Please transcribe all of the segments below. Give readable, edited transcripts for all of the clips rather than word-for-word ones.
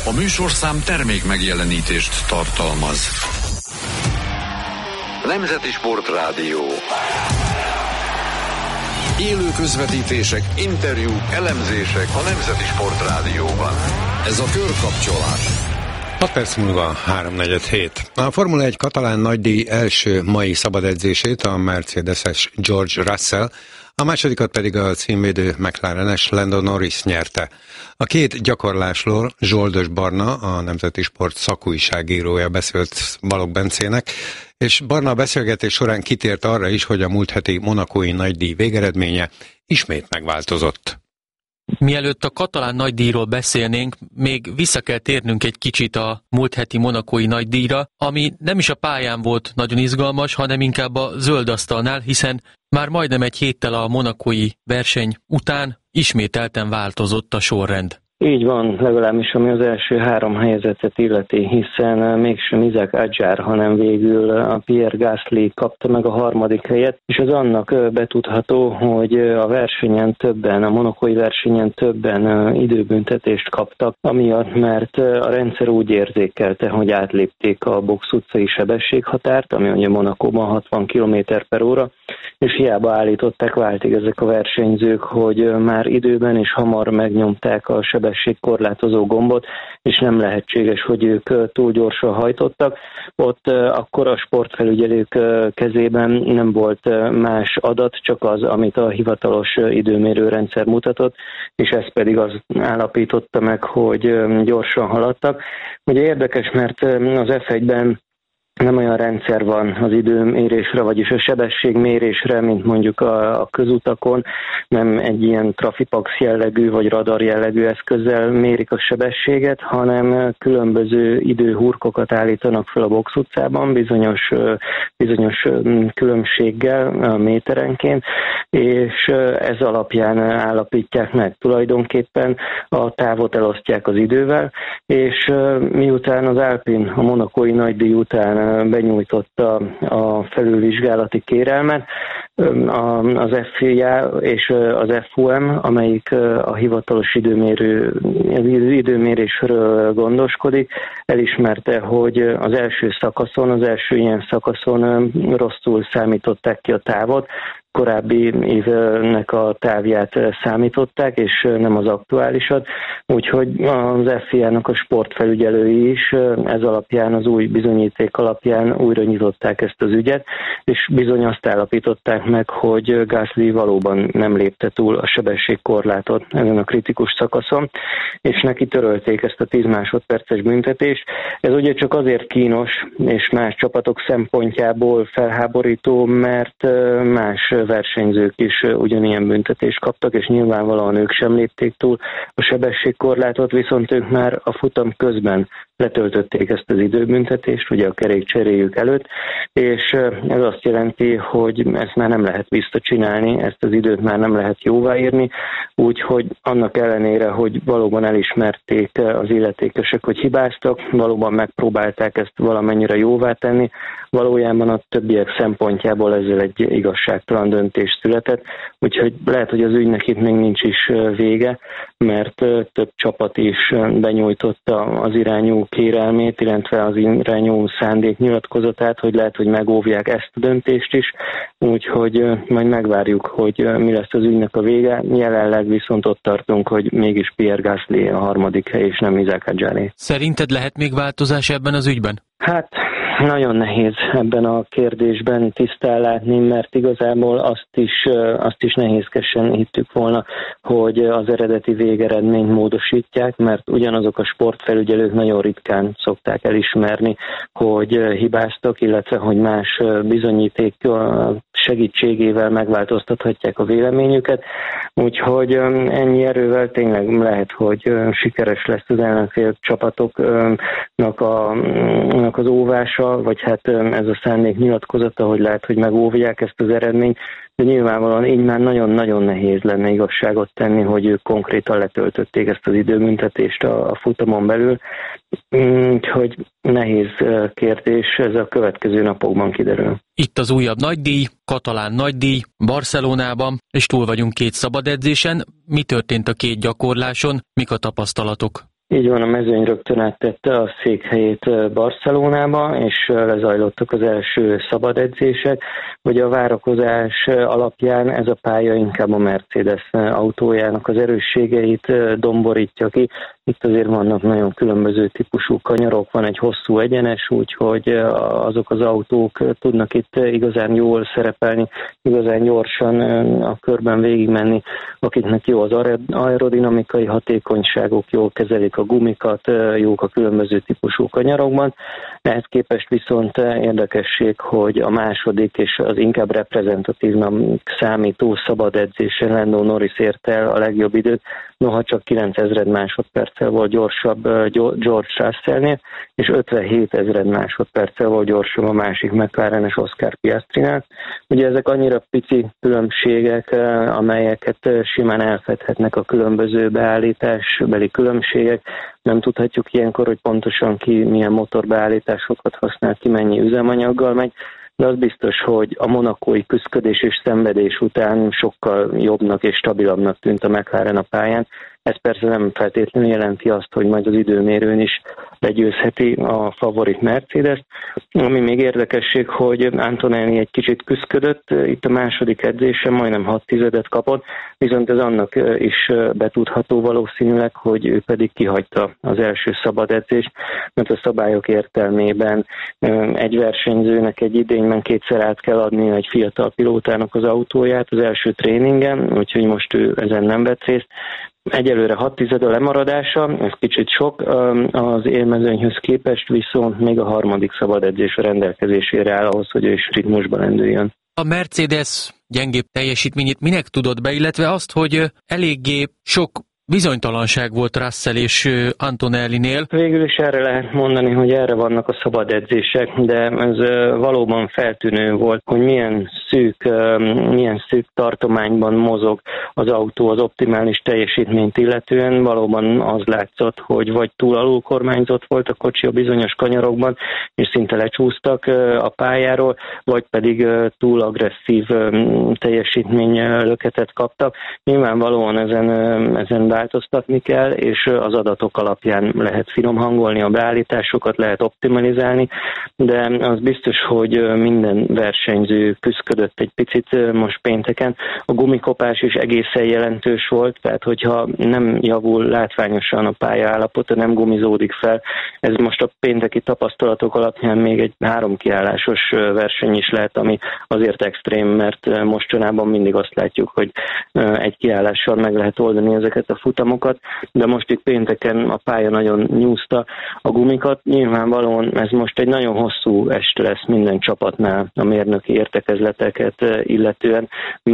A műsorszám termék megjelenítést tartalmaz. Nemzeti Sportrádió. Élő közvetítések, interjúk, elemzések a Nemzeti Sportrádióban. Ez a körkapcsolás. 6 perc múlva 3:47. A Formula 1 katalán nagydíj első mai szabadedzését a Mercedes-es George Russell, a másodikat pedig a címvédő McLaren-es Lando Norris nyerte. A két gyakorlásról Zsoldos Barna, a Nemzeti Sport szakújságírója beszélt Balogh Bencének, és Barna a beszélgetés során kitért arra is, hogy a múlt heti monacói nagydíj végeredménye ismét megváltozott. Mielőtt a katalán nagydíjról beszélnénk, még vissza kell térnünk egy kicsit a múlt heti monacói nagydíjra, ami nem is a pályán volt nagyon izgalmas, hanem inkább a zöld asztalnál, hiszen már majdnem egy héttel a monacói verseny után ismételten változott a sorrend. Így van, legalábbis ami az első 3 helyezettet illeti, hiszen mégsem Isaac Adjar, hanem végül a Pierre Gasly kapta meg a 3. helyet, és az annak betudható, hogy a versenyen többen, a monacói versenyen többen időbüntetést kaptak, amiatt, mert a rendszer úgy érzékelte, hogy átlépték a box utcai sebességhatárt, ami ugye Monacóban 60 km/h, és hiába állították váltig ezek a versenyzők, hogy már időben és hamar megnyomták a sebességkorlátozó gombot, és nem lehetséges, hogy ők túl gyorsan hajtottak. Ott akkor a sportfelügyelők kezében nem volt más adat, csak az, amit a hivatalos időmérőrendszer mutatott, és ez pedig az állapította meg, hogy gyorsan haladtak. Ugye érdekes, mert az F1-ben nem olyan rendszer van az időmérésre, vagyis a sebességmérésre, mint mondjuk a közutakon, nem egy ilyen trafipax jellegű vagy radar jellegű eszközzel mérik a sebességet, hanem különböző időhurkokat állítanak fel a box utcában, bizonyos különbséggel méterenként, és ez alapján állapítják meg. Tulajdonképpen a távot elosztják az idővel, és miután az Alpine a monacói nagydíj után benyújtotta a felülvizsgálati kérelmet, az FIA és az FOM, amelyik a hivatalos időmérésről gondoskodik, elismerte, hogy az első ilyen szakaszon rosszul számították ki a távot, korábbi évnek a távját számították, és nem az aktuálisat. Úgyhogy az FIA-nak a sportfelügyelői is ez alapján, az új bizonyíték alapján újra nyitották ezt az ügyet, és bizony azt állapították meg, hogy Gasly valóban nem lépte túl a sebességkorlátot ezen a kritikus szakaszon, és neki törölték ezt a 10 másodperces büntetést. Ez ugye csak azért kínos, és más csapatok szempontjából felháborító, mert más versenyzők is ugyanilyen büntetést kaptak, és nyilvánvalóan ők sem lépték túl a sebességkorlátot, viszont ők már a futam közben letöltötték ezt az időbüntetést, ugye a kerékcseréjük előtt, és ez azt jelenti, hogy ezt már nem lehet visszacsinálni, ezt az időt már nem lehet jóváírni, úgyhogy annak ellenére, hogy valóban elismerték az illetékesek, hogy hibáztak, valóban megpróbálták ezt valamennyire jóvá tenni, valójában a többiek szempontjából ezzel egy igazságtalan döntés született, úgyhogy lehet, hogy az ügynek itt még nincs is vége, mert több csapat is benyújtotta az irányú kérelmét, illetve az irányú szándéknyilatkozatát, hogy lehet, hogy megóvják ezt a döntést is, úgyhogy majd megvárjuk, hogy mi lesz az ügynek a vége. Jelenleg viszont ott tartunk, hogy mégis Pierre Gasly a 3. hely, és nem Isaac Adjar. Szerinted lehet még változás ebben az ügyben? Hát nagyon nehéz ebben a kérdésben tisztán látni, mert igazából azt is nehézkesen hittük volna, hogy az eredeti végeredményt módosítják, mert ugyanazok a sportfelügyelők nagyon ritkán szokták elismerni, hogy hibáztak, illetve hogy más bizonyíték segítségével megváltoztathatják a véleményüket. Úgyhogy ennyi erővel tényleg lehet, hogy sikeres lesz az ellenfél csapatoknak az óvása, vagy hát ez a szándék nyilatkozata, hogy lehet, hogy megóvják ezt az eredményt, de nyilvánvalóan így már nagyon-nagyon nehéz lenne igazságot tenni, hogy ők konkrétan letöltötték ezt az időbüntetést a futamon belül. Úgyhogy nehéz kérdés, ez a következő napokban kiderül. Itt az újabb nagydíj, katalán nagydíj, Barcelonában, és túl vagyunk 2 szabadedzésen. Mi történt a 2 gyakorláson, mik a tapasztalatok? Így van, a mezőny rögtön áttette a székhelyét Barcelonába, és lezajlottak az első szabad edzések. Ugye a várakozás alapján ez a pálya inkább a Mercedes autójának az erősségeit domborítja ki. Itt azért vannak nagyon különböző típusú kanyarok, van egy hosszú egyenes, úgyhogy azok az autók tudnak itt igazán jól szerepelni, igazán gyorsan a körben végigmenni, akiknek jó az aerodinamikai hatékonyságok, jól kezelik a gumikat, jók a különböző típusú kanyarokban. Ehhez képest viszont érdekesség, hogy a második és az inkább reprezentatívnak számító szabad edzésen Lando Norris érte el a legjobb időt, noha csak 9000 másodperccel volt gyorsabb George Russellnél, és 57 000 másodperccel volt gyorsabb a másik McLaren-es Oscar Piastrinál. Ugye ezek annyira pici különbségek, amelyeket simán elfedhetnek a különböző beállításbeli különbségek. Nem tudhatjuk ilyenkor, hogy pontosan ki milyen motorbeállításokat használ, ki mennyi üzemanyaggal megy, de az biztos, hogy a monakói küszködés és szenvedés után sokkal jobbnak és stabilabbnak tűnt a McLaren a pályán. Ez persze nem feltétlenül jelenti azt, hogy majd az időmérőn is legyőzheti a favorit Mercedes. Ami még érdekesség, hogy Antonelli egy kicsit küszködött, itt a második edzésen majdnem 6 tizedet kapott, viszont ez annak is betudható valószínűleg, hogy ő pedig kihagyta az első szabad edzést, mert a szabályok értelmében egy versenyzőnek egy idényben kétszer át kell adni egy fiatal pilótának az autóját az első tréningen, úgyhogy most ő ezen nem vett részt. Egyelőre 6 tized a lemaradása, ez kicsit sok az élmezőnyhöz képest, viszont még a harmadik szabad edzés rendelkezésére áll ahhoz, hogy ő is ritmusban lendüljön. A Mercedes gyengébb teljesítményét minek tudod be, illetve azt, hogy eléggé sok bizonytalanság volt Russell és Antonellinél. Végül is erre lehet mondani, hogy erre vannak a szabad edzések, de ez valóban feltűnő volt, hogy milyen szűk tartományban mozog az autó az optimális teljesítményt illetően. Valóban az látszott, hogy vagy túl alulkormányzott volt a kocsi a bizonyos kanyarokban, és szinte lecsúsztak a pályáról, vagy pedig túl agresszív teljesítménylöketet kaptak. Nyilvánvalóan ezen változtatni kell, és az adatok alapján lehet finom hangolni a beállításokat, lehet optimalizálni, de az biztos, hogy minden versenyző küszködött egy picit most pénteken. A gumikopás is egészen jelentős volt, tehát hogyha nem javul látványosan a pályaállapota, nem gumizódik fel, ez most a pénteki tapasztalatok alapján még egy 3 kiállásos verseny is lehet, ami azért extrém, mert mostanában mindig azt látjuk, hogy egy kiállással meg lehet oldani ezeket a futamokat, de most itt pénteken a pálya nagyon nyúzta a gumikat. Nyilvánvalóan ez most egy nagyon hosszú este lesz minden csapatnál a mérnöki értekezleteket illetően,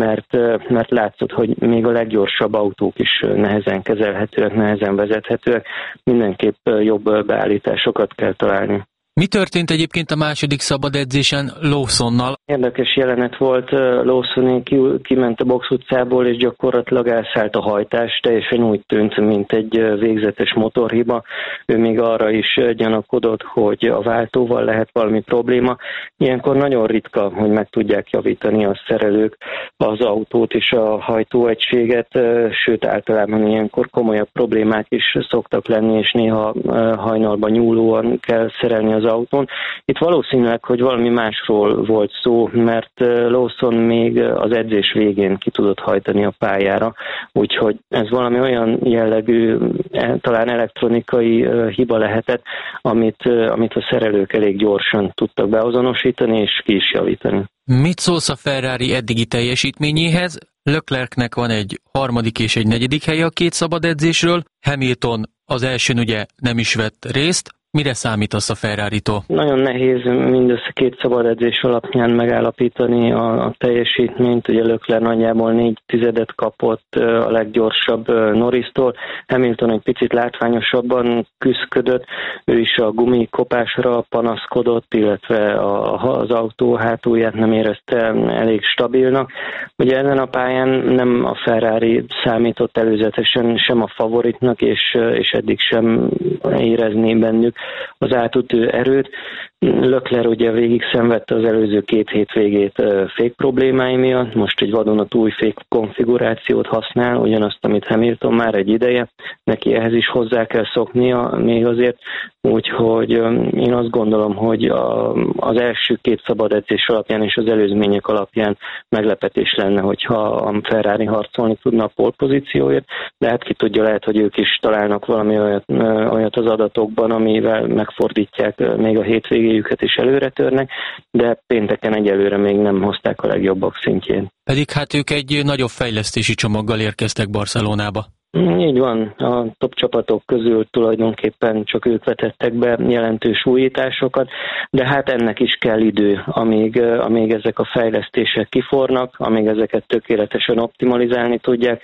mert látszott, hogy még a leggyorsabb autók is nehezen kezelhetőek, nehezen vezethetőek. Mindenképp jobb beállításokat kell találni. Mi történt egyébként a második szabad edzésen Lawsonnal? Érdekes jelenet volt, Lawson kiment a box utcából, és gyakorlatilag elszállt a hajtás, teljesen úgy tűnt, mint egy végzetes motorhiba. Ő még arra is gyanakodott, hogy a váltóval lehet valami probléma. Ilyenkor nagyon ritka, hogy meg tudják javítani a szerelők az autót és a hajtóegységet, sőt általában ilyenkor komolyabb problémák is szoktak lenni, és néha hajnalban nyúlóan kell szerelni az autón. Itt valószínűleg, hogy valami másról volt szó, mert Lawson még az edzés végén ki tudott hajtani a pályára, úgyhogy ez valami olyan jellegű, talán elektronikai hiba lehetett, amit a szerelők elég gyorsan tudtak beazonosítani és ki is javítani. Mit szólsz a Ferrari eddigi teljesítményéhez? Leclercnek van egy 3. és egy 4. helye a 2 szabad edzésről, Hamilton az elsőn ugye nem is vett részt. Mire számítasz a Ferraritól? Nagyon nehéz mindössze 2 szabad edzés alapján megállapítani a teljesítményt. Ugye Leclerc nagyjából 4 tizedet kapott a leggyorsabb Norristól. Hamilton egy picit látványosabban küszködött. Ő is a gumikopásra panaszkodott, illetve az autó hátulját nem érezte elég stabilnak. Ugye ezen a pályán nem a Ferrari számított előzetesen sem a favoritnak, és eddig sem érezni bennük az átütő erőt. Leclerc ugye végig szenvedte az előző 2 hétvégét fék problémái miatt, most egy vadonatúj fék konfigurációt használ, ugyanazt, amit Hamilton már egy ideje, neki ehhez is hozzá kell szoknia még azért, úgyhogy én azt gondolom, hogy az első 2 szabad edzés alapján és az előzmények alapján meglepetés lenne, hogyha a Ferrari harcolni tudna a polpozícióért, de hát ki tudja, lehet, hogy ők is találnak valami olyat az adatokban, amivel megfordítják még a hétvégéjüket és előre törnek, de pénteken egyelőre még nem hozták a legjobbak szintjén. Pedig hát ők egy nagyobb fejlesztési csomaggal érkeztek Barcelonába. Így van, a top csapatok közül tulajdonképpen csak ők vetettek be jelentős újításokat, de hát ennek is kell idő, amíg ezek a fejlesztések kifornak, amíg ezeket tökéletesen optimalizálni tudják,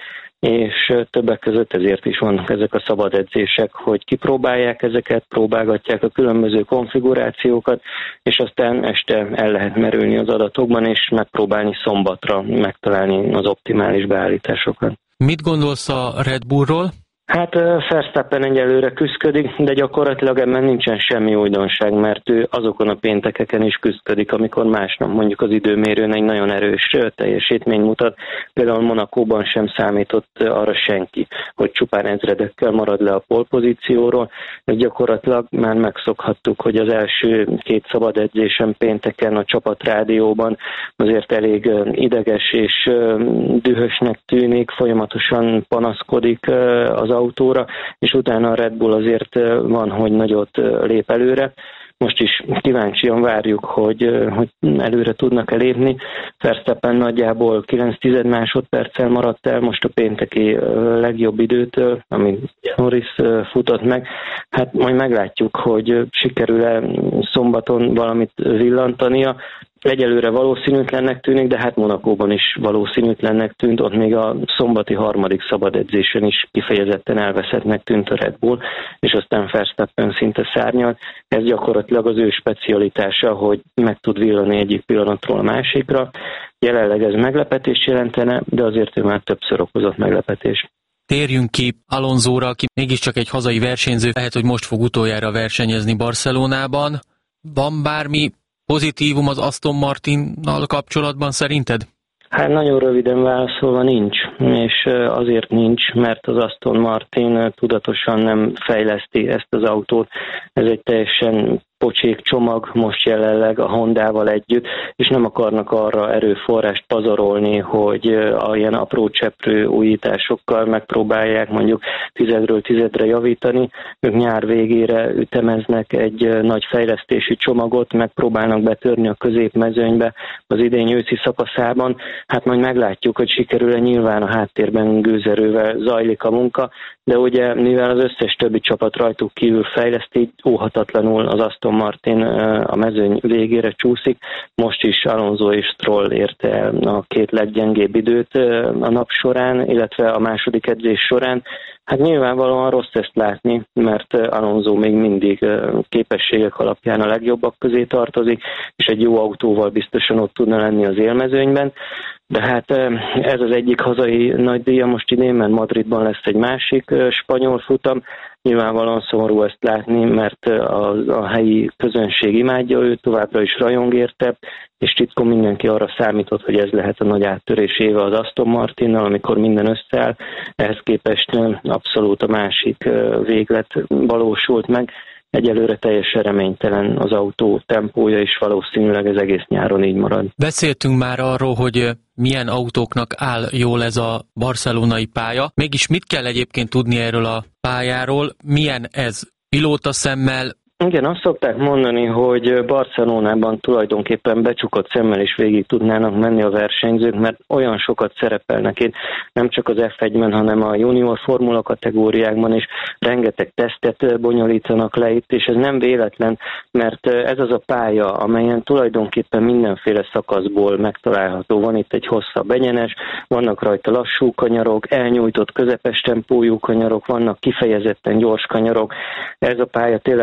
és többek között ezért is vannak ezek a szabad edzések, hogy kipróbálják ezeket, próbálgatják a különböző konfigurációkat, és aztán este el lehet merülni az adatokban, és megpróbálni szombatra megtalálni az optimális beállításokat. Mit gondolsz a Red Bullról? Hát Verstappen egyelőre küszködik, de gyakorlatilag ebben nincsen semmi újdonság, mert ő azokon a péntekeken is küszködik, amikor másnap mondjuk az időmérőn egy nagyon erős teljesítmény mutat. Például Monacóban sem számított arra senki, hogy csupán ezredekkel marad le a polpozícióról. Gyakorlatilag már megszokhattuk, hogy az első 2 szabad edzésen pénteken a csapatrádióban azért elég ideges és dühösnek tűnik, folyamatosan panaszkodik az autóra, és utána a Red Bull azért van, hogy nagyot lép előre. Most is kíváncsian várjuk, hogy előre tudnak-e lépni. Verstappen nagyjából 9 másodperccel maradt el most a pénteki legjobb időtől, ami Norris futott meg. Hát majd meglátjuk, hogy sikerül-e szombaton valamit villantania. Egyelőre valószínűtlennek tűnik, de hát Monacóban is valószínűtlennek tűnt, ott még a szombati 3. szabad edzésen is kifejezetten elveszettnek tűnt a Red Bull, és aztán Verstappen szinte szárnyalt. Ez gyakorlatilag az ő specialitása, hogy meg tud villani egyik pillanatról a másikra. Jelenleg ez meglepetést jelentene, de azért ő már többször okozott meglepetést. Térjünk ki Alonsóra, aki mégiscsak egy hazai versenyző, lehet, hogy most fog utoljára versenyezni Barcelonában. Van bármi pozitívum az Aston Martinnal kapcsolatban szerinted? Hát nagyon röviden válaszolva nincs, és azért nincs, mert az Aston Martin tudatosan nem fejleszti ezt az autót. Ez egy teljesen pocsék csomag most jelenleg a Hondával együtt, és nem akarnak arra erőforrást pazarolni, hogy ilyen apró cseprő újításokkal megpróbálják mondjuk 10-ről 10-re javítani. Ők nyár végére ütemeznek egy nagy fejlesztési csomagot, megpróbálnak betörni a középmezőnybe az idény őszi szakaszában. Hát majd meglátjuk, hogy sikerül-e, nyilván a háttérben gőzerővel zajlik a munka, de ugye mivel az összes többi csapat rajtuk kívül fejleszti, óhatatlanul az Aston Martin a mezőny végére csúszik. Most is Alonso és Stroll érte el a 2 leggyengébb időt a nap során, illetve a második edzés során. Hát nyilvánvalóan rossz ezt látni, mert Alonso még mindig képességek alapján a legjobbak közé tartozik, és egy jó autóval biztosan ott tudna lenni az élmezőnyben. De hát ez az egyik hazai nagydíja most idén, mert Madridban lesz egy másik spanyol futam. Nyilvánvalóan szomorú ezt látni, mert a helyi közönség imádja őt, továbbra is rajong érte, és titkon mindenki arra számított, hogy ez lehet a nagy áttörés éve az Aston Martinnal, amikor minden összeáll. Ehhez képest abszolút a másik véglet valósult meg. Egyelőre teljesen reménytelen az autó tempója, és valószínűleg ez egész nyáron így marad. Beszéltünk már arról, hogy milyen autóknak áll jól ez a barcelonai pálya. Mégis mit kell egyébként tudni erről a pályáról? Milyen ez pilóta szemmel? Igen, azt szokták mondani, hogy Barcelonában tulajdonképpen becsukott szemmel is végig tudnának menni a versenyzők, mert olyan sokat szerepelnek itt, nem csak az F1-ben, hanem a junior formula kategóriákban is, rengeteg tesztet bonyolítanak le itt, és ez nem véletlen, mert ez az a pálya, amelyen tulajdonképpen mindenféle szakaszból megtalálható. Van itt egy hosszabb egyenes, vannak rajta lassú kanyarok, elnyújtott közepes tempójú kanyarok, vannak kifejezetten gyors kanyarok. Ez a pálya tényleg próbál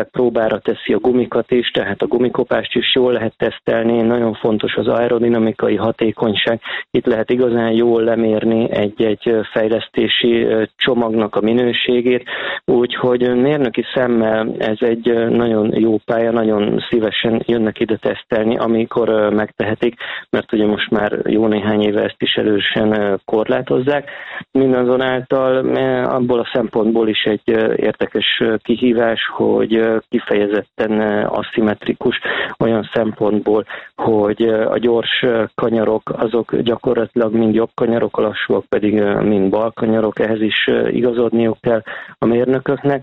próbára teszi a gumikat is, tehát a gumikopást is jól lehet tesztelni, nagyon fontos az aerodinamikai hatékonyság, itt lehet igazán jól lemérni egy fejlesztési csomagnak a minőségét, úgyhogy mérnöki szemmel ez egy nagyon jó pálya, nagyon szívesen jönnek ide tesztelni, amikor megtehetik, mert ugye most már jó néhány éve ezt is erősen korlátozzák. Mindazonáltal abból a szempontból is egy érdekes kihívás, hogy kifejezetten aszimmetrikus olyan szempontból, hogy a gyors kanyarok azok gyakorlatilag mind jobb kanyarok, a lassúak pedig mind bal kanyarok, ehhez is igazodniuk kell a mérnököknek.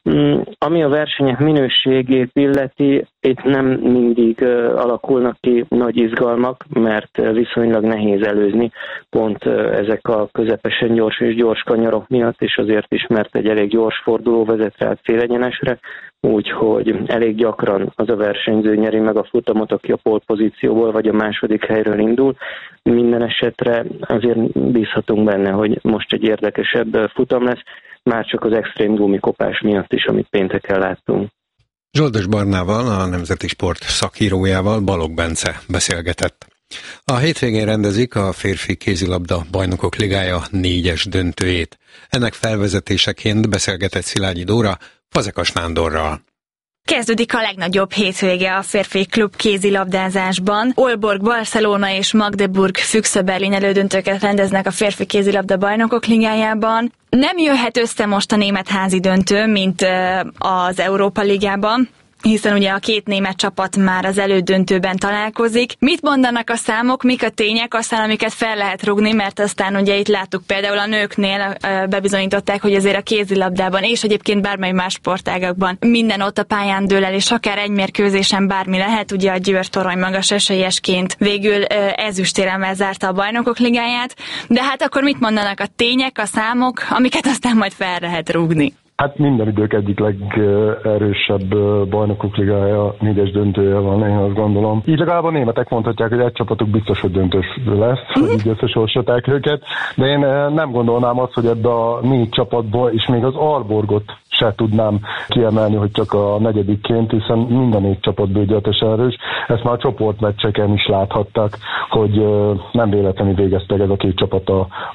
Ami a versenyek minőségét illeti, itt nem mindig alakulnak ki nagy izgalmak, mert viszonylag nehéz előzni pont ezek a közepesen gyors és gyors kanyarok miatt, és azért is, mert egy elég gyors forduló vezet rá a célegyenesre, úgyhogy elég gyakran az a versenyző nyeri meg a futamot, aki a pole pozícióból vagy a második helyről indul. Minden esetre azért bízhatunk benne, hogy most egy érdekesebb futam lesz, már csak az extrém gumikopás miatt is, amit pénteken láttunk. Zsoldos Barnával, a Nemzeti Sport szakírójával Balogh Bence beszélgetett. A hétvégén rendezik a férfi kézilabda bajnokok ligája 4-es döntőjét. Ennek felvezetéseként beszélgetett Szilágyi Dóra Fazekas Nándorral. Kezdődik a legnagyobb hétvége a férfi klub kézilabdázásban. Aalborg, Barcelona és Magdeburg Füchse Berlin elődöntőket rendeznek a férfi kézilabda bajnokok ligájában. Nem jöhet össze most a német házi döntő, mint az Európa Ligában, hiszen ugye a két német csapat már az elődöntőben találkozik. Mit mondanak a számok, mik a tények, aztán amiket fel lehet rúgni, mert aztán ugye itt láttuk például a nőknél bebizonyították, hogy azért a kézilabdában és egyébként bármely más sportágakban minden ott a pályán dől el, és akár egy mérkőzésen bármi lehet. Ugye a Győr torony magas esélyesként végül ezüstéremmel zárta a bajnokok ligáját, de hát akkor mit mondanak a tények, a számok, amiket aztán majd fel lehet rúgni? Hát minden idők egyik legerősebb bajnokok ligája, 4-es döntője van, én azt gondolom. Így legalább a németek mondhatják, hogy egy csapatuk biztos, hogy döntős lesz, hogy így összesorsolták őket, de én nem gondolnám azt, hogy ebbe a 4 csapatból, és még az Aalborgot se tudnám kiemelni, hogy csak a negyedikként, hiszen mind a 4 csapat bődületesen erős. Ezt már a csoportmeccseken is láthatták, hogy nem véletlenül végeztek ez a 2 csapat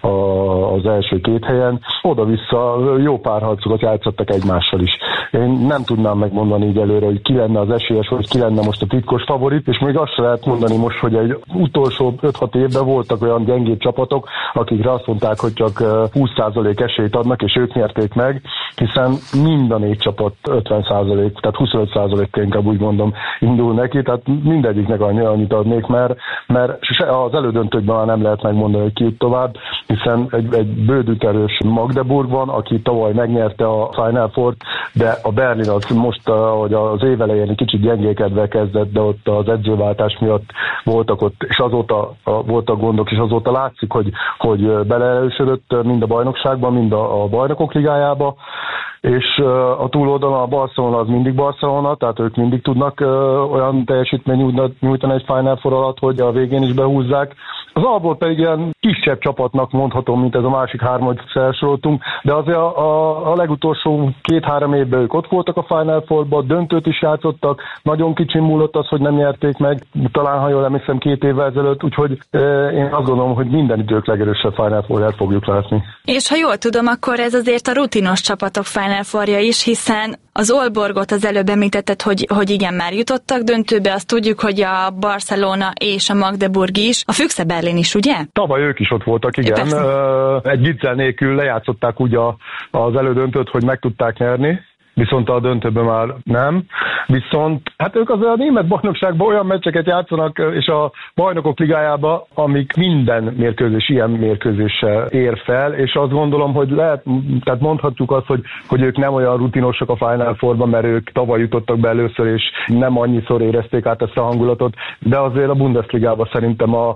az első 2 helyen. Oda-vissza jó párharcokat játszottak egymással is. Én nem tudnám megmondani így előre, hogy ki lenne az esélyes, vagy ki lenne most a titkos favorit, és még azt se lehet mondani most, hogy egy utolsó 5-6 évben voltak olyan gyengébb csapatok, akikre azt mondták, hogy csak 20% esélyt adnak, és ők nyerték meg, hiszen mind a 4 csapat 50%, tehát 25%-kal inkább úgy mondom indul neki, tehát mindegyiknek annyit adnék, mert az elődöntőkben már nem lehet megmondani, hogy ki jut tovább, hiszen egy bődült erős Magdeburg van, aki tavaly megnyerte a Final Four-t, de a Berlin az most, hogy az év elején egy kicsit gyengélkedve kezdett, de ott az edzőváltás miatt voltak ott, és azóta voltak gondok, és azóta látszik, hogy beleerősödött mind a bajnokságban, mind a bajnokok ligájába, és a túloldalon a Barcelona az mindig Barcelona, tehát ők mindig tudnak olyan teljesítményt nyújtani egy Final Four alatt, hogy a végén is behúzzák. Az Aalborg pedig ilyen kisebb csapatnak mondhatom, mint ez a másik 3, hogy felsoroltunk, de azért a legutolsó 2-3 évben ők ott voltak a Final Fourban, döntőt is játszottak, nagyon kicsin múlott az, hogy nem nyerték meg, talán ha jól emlékszem 2 évvel ezelőtt, úgyhogy én azt gondolom, hogy minden idők legerősebb Final Four-ját fogjuk látni. És ha jól tudom, akkor ez azért a rutinos csapatok Final Fourja is, hiszen az Aalborgot az előbb említetted, hogy igen, már jutottak döntőbe, azt tudjuk, hogy a Barcelona és a Magdeburg is, a Füchse Berlin is, ugye? Tavaly ők is ott voltak, igen. Egy viccel nélkül lejátszották úgy az elődöntőt, hogy meg tudták nyerni, viszont a döntőben már nem. Viszont hát ők az a német bajnokságban olyan meccseket játszanak, és a bajnokok ligájába, amik minden mérkőzés ilyen mérkőzéssel ér fel, és azt gondolom, hogy tehát mondhatjuk azt, hogy ők nem olyan rutinosak a Final Fourban, mert ők tavaly jutottak be először, és nem annyiszor érezték át ezt a hangulatot, de azért a Bundesligában szerintem a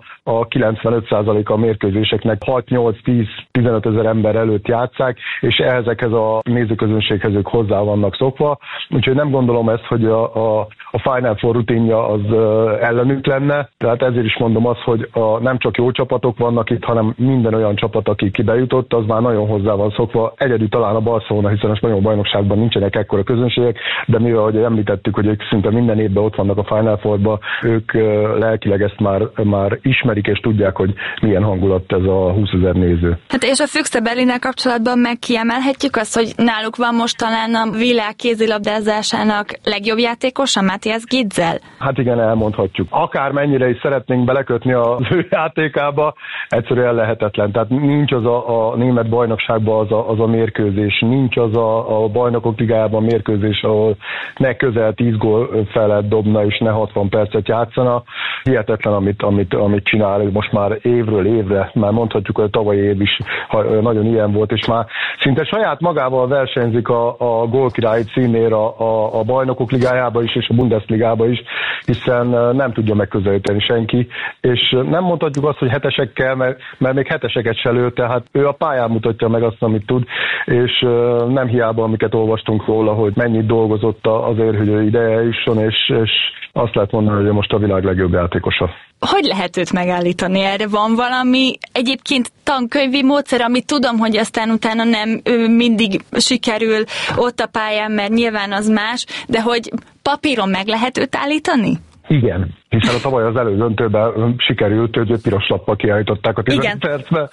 95% a mérkőzéseknek 6-8-10-15 ezer ember előtt játsszák, és ezekhez a nézőközönséghez ők hozzá vannak szokva, úgyhogy nem gondolom ezt, hogy a a Final Four rutinja az ellenük lenne, tehát ezért is mondom azt, hogy nem csak jó csapatok vannak itt, hanem minden olyan csapat, aki kibejutott, az már nagyon hozzá van szokva. Egyedül talán a Barcelona, hiszen a spanyol bajnokságban nincsenek ekkora közönségek, de mivel, ahogy említettük, hogy ők szinte minden évben ott vannak a Final Fourban, ők lelkileg ezt már ismerik, és tudják, hogy milyen hangulat ez a 20 000 néző. Hát és a Füchse Berlinnel kapcsolatban meg kiemelhetjük azt, hogy náluk van most talán a világ kézilabdázásának legjobb játékosa, Matthias Gitzel? Hát igen, elmondhatjuk. Akármennyire is szeretnénk belekötni az ő játékába, egyszerűen lehetetlen. Tehát nincs az a német bajnokságban az a mérkőzés, nincs az a bajnokok ligájában mérkőzés, ahol ne közel 10 gól fel lehet dobna, és ne 60 percet játszana. Hihetetlen, amit csinál, most már évről évre, már mondhatjuk, hogy a tavalyi év is nagyon ilyen volt, és már szinte saját magával versenyzik a gólkirályi címér a bajnokok ligájába is, és a Bundesligába is, hiszen nem tudja megközelíteni senki, és nem mondhatjuk azt, hogy hetesekkel, mert még heteseket se lő, tehát ő a pályán mutatja meg azt, amit tud, és nem hiába, amiket olvastunk róla, hogy mennyit dolgozott azért, hogy ő ide eljusson, és azt lehet mondani, hogy most a világ legjobb játékosa. Hogy lehet őt megállítani? Erre van valami egyébként tankönyvi módszer, amit tudom, hogy aztán utána nem mindig sikerül ott a pályán, mert nyilván az más, de hogy papíron meg lehet őt állítani? Igen, hiszen a tavaly az elődöntőben sikerült, hogy piros lappal kiállították a 15 percbe,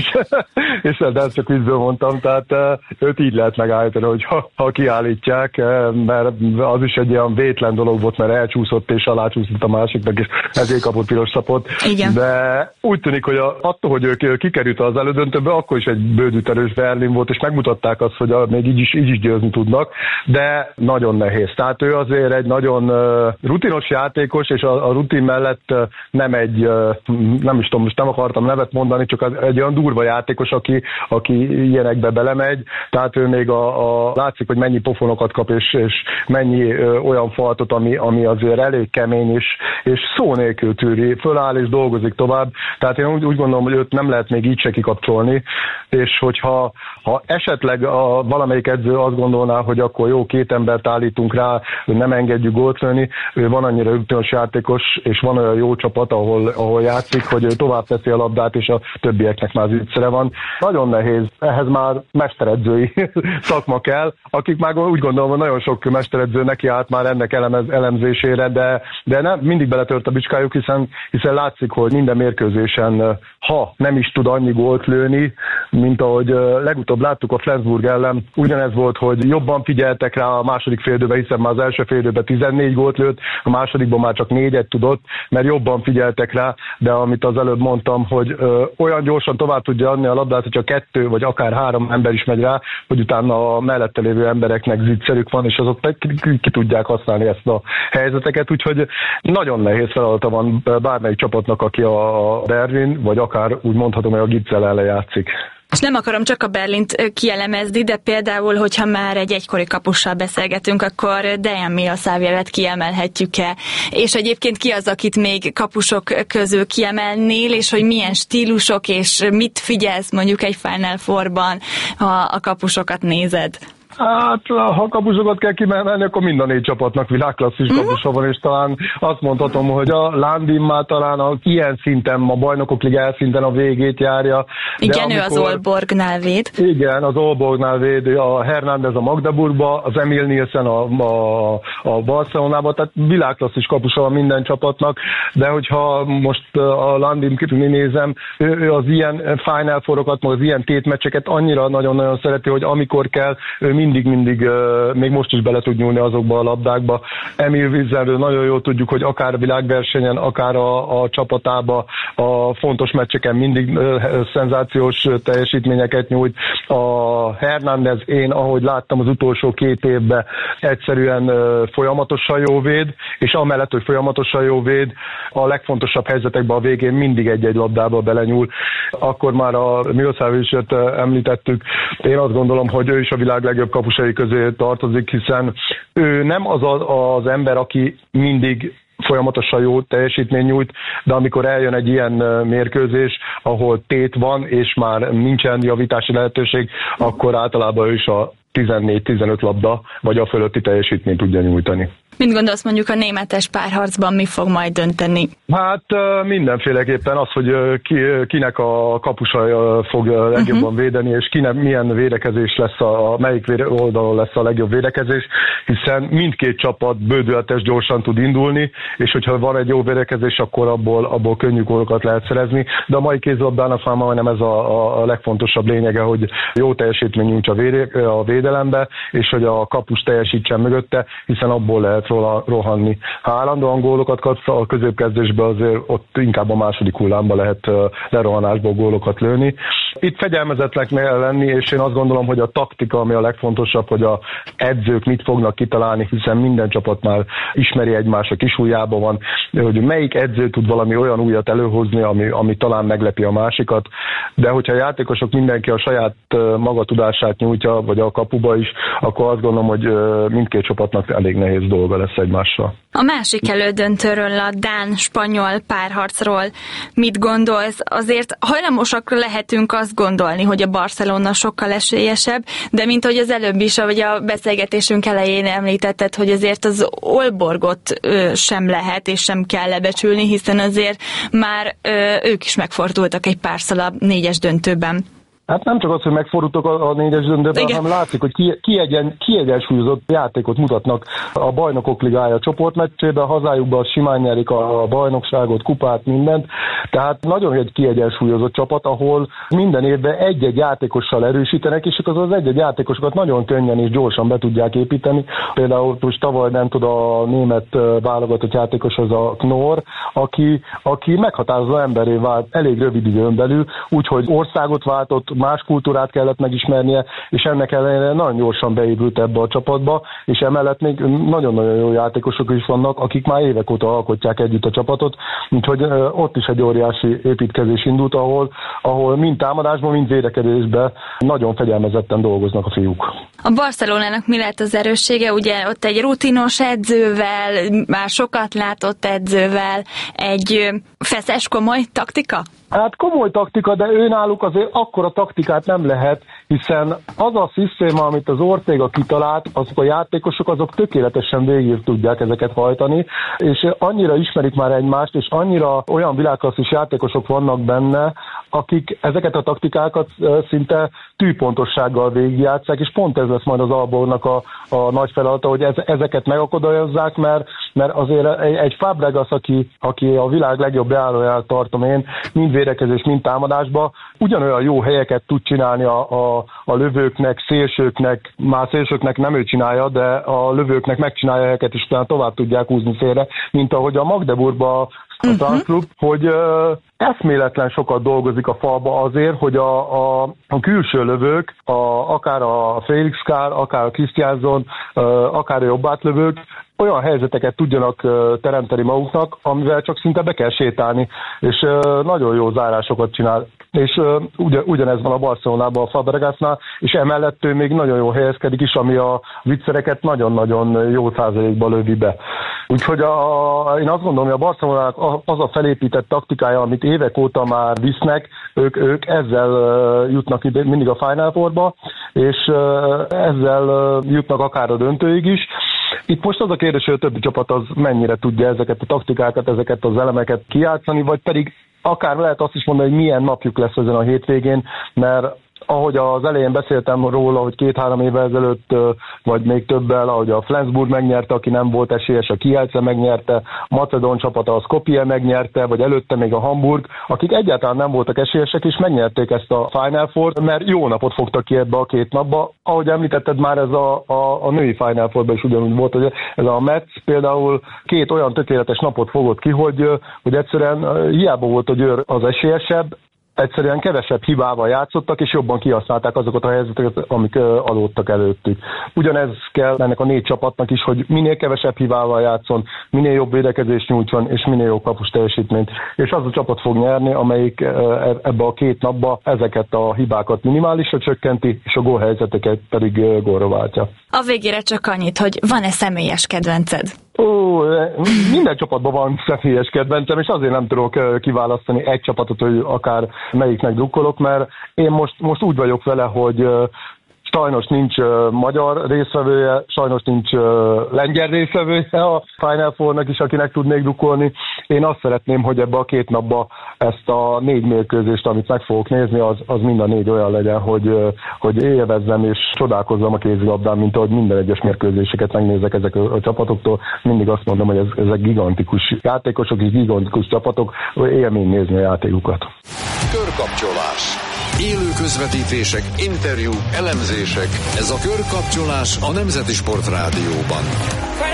és ezt csak viccből mondtam, tehát őt így lehet megállítani, hogy ha kiállítják, mert az is egy olyan vétlen dolog volt, mert elcsúszott és alácsúszott a másiknak, és ezért kapott piros lapot. Igen. De úgy tűnik, hogy attól, hogy ő kikerült az elődöntőbe, akkor is egy bődült Berlin volt, és megmutatták azt, hogy még így is győzni tudnak, de nagyon nehéz. Tehát ő azért egy nagyon rutinos játékos, és a rutin mellett nem is tudom, most nem akartam nevet mondani, csak egy olyan durva játékos, aki ilyenekbe belemegy, tehát ő még látszik, hogy mennyi pofonokat kap, és mennyi olyan faltot, ami azért elég kemény, és szó nélkül tűri, föláll és dolgozik tovább, tehát én úgy gondolom, hogy őt nem lehet még így se kikapcsolni, és hogyha esetleg valamelyik edző azt gondolná, hogy akkor jó, 2 embert állítunk rá, hogy nem engedjük gólt lőni, ő van annyira rutinos játékos, és van olyan jó csapat, ahol játszik, hogy ő tovább teszi a labdát, és a többieknek már züccere van. Nagyon nehéz, ehhez már mesteredzői szakma kell, akik már úgy gondolom, hogy nagyon sok mesteredző neki állt már ennek elemzésére, de nem, mindig beletört a bicskájuk, hiszen látszik, hogy minden mérkőzésen, ha nem is tud annyi gólt lőni, mint ahogy legutóbb láttuk a Flensburg ellen, ugyanez volt, hogy jobban figyeltek rá a második féldőben, hiszen már az első féldőben 14 gólt lőtt, a másodikban már csak 4-et tudott, mert jobban figyeltek rá, de amit az előbb mondtam, hogy olyan gyorsan tovább tudja adni a labdát, hogyha 2 vagy akár 3 ember is megy rá, hogy utána a mellette lévő embereknek zicserük van, és azok ki tudják használni ezt a helyzeteket, úgyhogy nagyon nehéz feladata van bármelyik csapatnak, aki a Berlin, vagy akár úgy mondhatom, hogy a Gitzel ellen játszik. És nem akarom csak a Berlint kielemezni, de például, hogyha már egy egykori kapussal beszélgetünk, akkor Dejan Milosavljevet kiemelhetjük-e? És egyébként ki az, akit még kapusok közül kiemelnél, és hogy milyen stílusok, és mit figyelsz mondjuk egy Final Fourban, ha a kapusokat nézed? Hát, ha kapusokat kell kimenni, akkor mind a 4 csapatnak világklasszis kapusa van, és talán azt mondhatom, hogy a Landin már talán ilyen szinten, a bajnokok ligája szinten a végét járja. Igen, ő az Aalborgnál véd. Igen, az Aalborgnál véd, a Hernández a Magdeburgba, az Emil Nielsen a Barcelonában, tehát világklasszis kapusa van minden csapatnak, de hogyha most a Landin nézem, ő az ilyen Final Four-okat, az ilyen tétmeccseket annyira nagyon-nagyon szereti, hogy amikor kell, ő mindig, még most is bele tud nyúlni azokba a labdákba. Emil Wieselről nagyon jól tudjuk, hogy akár világversenyen, akár a csapatába, a fontos meccseken mindig szenzációs teljesítményeket nyújt. A Hernández, én ahogy láttam az utolsó 2 évben, egyszerűen folyamatosan jó véd, és amellett, hogy folyamatosan jó véd, a legfontosabb helyzetekben a végén mindig egy-egy labdába belenyúl. Akkor már a Milosavljevet említettük. Én azt gondolom, hogy ő is a világ legjobb kapusai közé tartozik, hiszen ő nem az ember, aki mindig folyamatosan jó teljesítmény nyújt, de amikor eljön egy ilyen mérkőzés, ahol tét van, és már nincsen javítási lehetőség, akkor általában ő is a 14-15 labda, vagy a fölötti teljesítményt tudja nyújtani. Mit gondolsz mondjuk a németes párharcban, mi fog majd dönteni? Hát mindenféleképpen az, hogy kinek a kapusa fog legjobban védeni, és milyen védekezés lesz, melyik oldalon lesz a legjobb védekezés, hiszen mindkét csapat bődületes gyorsan tud indulni, és hogyha van egy jó védekezés, akkor abból könnyű gólokat lehet szerezni, de a mai kézilabdának már majdnem ez a legfontosabb lényege, hogy jó teljesítmény nyújts a védelembe, és hogy a kapus teljesítsen mögötte, hiszen abból lehet rohanni. Ha állandóan gólokat kapsz a középkezdésbe, azért ott inkább a második hullámba lehet lerohanásból gólokat lőni. Itt fegyelmezetnek kell lenni, és én azt gondolom, hogy a taktika, ami a legfontosabb, hogy a edzők mit fognak kitalálni, hiszen minden csapat már ismeri egymást, a kis ujjában van, hogy melyik edző tud valami olyan újat előhozni, ami talán meglepi a másikat, de hogyha a játékosok mindenki a saját maga tudását nyújtja, vagy a kapuba is, akkor azt gondolom, hogy mindkét csapatnak elég nehéz dolga lesz egymással. A másik elődöntőről, a dán-spanyol párharcról mit gondolsz? Azért hajlamosak lehetünk azt gondolni, hogy a Barcelona sokkal esélyesebb, de mint hogy az előbb is, ahogy a beszélgetésünk elején említetted, hogy azért az Aalborgot sem lehet és sem kell lebecsülni, hiszen azért már ők is megfordultak egy párszal a 4-es döntőben. Hát nem csak az, hogy megfordultak a 4-es döntőben, hanem látszik, hogy kiegyensúlyozott játékot mutatnak a Bajnokok Ligája csoportmeccsében, hazájukban simán nyerik a bajnokságot, kupát, mindent. Tehát nagyon egy kiegyensúlyozott csapat, ahol minden évben egy-egy játékossal erősítenek, és az egy-egy játékosokat nagyon könnyen és gyorsan be tudják építeni. Például most tavaly nem tud a német válogatott játékos az a Knorr, aki meghatározó emberé vált elég rövid időn belül, úgyhogy országot váltott, más kultúrát kellett megismernie, és ennek ellenére nagyon gyorsan beépült ebbe a csapatba, és emellett még nagyon-nagyon jó játékosok is vannak, akik már évek óta alkotják együtt a csapatot, úgyhogy ott is egy óriási építkezés indult, ahol mind támadásban, mind védekezésben nagyon fegyelmezetten dolgoznak a fiúk. A Barcelonának mi lett az erőssége? Ugye ott egy rutinos edzővel, már sokat látott edzővel, egy feszes, komoly taktika? Hát komoly taktika, de őnáluk azért akkora taktikát nem lehet, hiszen az a szisztéma, amit az Ortega kitalált, azok a játékosok azok tökéletesen végig tudják ezeket hajtani, és annyira ismerik már egymást, és annyira olyan világklasszis játékosok vannak benne, akik ezeket a taktikákat szinte tűpontossággal végigjátszák, és pont ez lesz majd az Aalborgnak a nagy feladata, hogy ezeket megakadályozzák, mert azért egy Fabregas, aki a világ legjobb beállóját tartom én, mind védekezés, mind támadásba, ugyanolyan jó helyeket tud csinálni a lövőknek, szélsőknek, már szélsőknek nem ő csinálja, de a lövőknek megcsinálja helyeket, és utána tovább tudják húzni félre, mint ahogy a Magdeburgban a Tanklub, hogy eszméletlen sokat dolgozik a falba azért, hogy a külső lövők, akár a Felix Kár, akár a Christiansen, akár a jobbátlövők olyan helyzeteket tudjanak teremteni maguknak, amivel csak szinte be kell sétálni, és nagyon jó zárásokat csinál. És ugyanez van a Barcelonában a Fabregasnál, és emellett ő még nagyon jól helyezkedik is, ami a viccereket nagyon-nagyon jó százalékban lövi be. Úgyhogy én azt gondolom, hogy a Barcelonának az a felépített taktikája, amit évek óta már visznek, ők ezzel jutnak mindig a Final Fourba, és ezzel jutnak akár a döntőig is. Itt most az a kérdés, hogy a többi csapat az mennyire tudja ezeket a taktikákat, ezeket az elemeket kijátszani, vagy pedig akár lehet azt is mondani, hogy milyen napjuk lesz ezen a hétvégén, mert ahogy az elején beszéltem róla, hogy 2-3 évvel ezelőtt, vagy még többel, ahogy a Flensburg megnyerte, aki nem volt esélyes, a Kielce megnyerte, a macedón csapata a Skopje megnyerte, vagy előtte még a Hamburg, akik egyáltalán nem voltak esélyesek, és megnyerték ezt a Final Four-t, mert jó napot fogtak ki ebbe a 2 napba. Ahogy említetted már, ez a női Final Four-ban is ugyanúgy volt, hogy ez a Metz például 2 olyan tökéletes napot fogott ki, hogy egyszerűen hiába volt a Győr az esélyesebb, egyszerűen kevesebb hibával játszottak, és jobban kihasználták azokat a helyzeteket, amik adódtak előttük. Ugyanez kell ennek a 4 csapatnak is, hogy minél kevesebb hibával játszon, minél jobb védekezést nyújtson, és minél jobb kapus teljesítményt. És az a csapat fog nyerni, amelyik ebbe a 2 napba ezeket a hibákat minimálisra csökkenti, és a gólhelyzeteket pedig gólra váltja. A végére csak annyit, hogy van-e személyes kedvenced? Minden csapatban van személyes kedvencem, és azért nem tudok kiválasztani egy csapatot, hogy akár melyiknek drukkolok, mert én most úgy vagyok vele, hogy Sajnos nincs magyar részvevője, sajnos nincs lengyel részvevője a Final Four-nak is, akinek tudnék drukkolni. Én azt szeretném, hogy ebbe a 2 napba ezt a 4 mérkőzést, amit meg fogok nézni, az mind a 4 olyan legyen, hogy élvezzem és csodálkozzam a kézilabdán, mint ahogy minden egyes mérkőzéseket megnézek ezek a csapatoktól. Mindig azt mondom, hogy ezek gigantikus játékosok és gigantikus csapatok, élmény nézni a játékukat. Körkapcsolás. Élő közvetítések, interjúk, elemzések. Ez a Körkapcsolás a Nemzeti Sport Rádióban.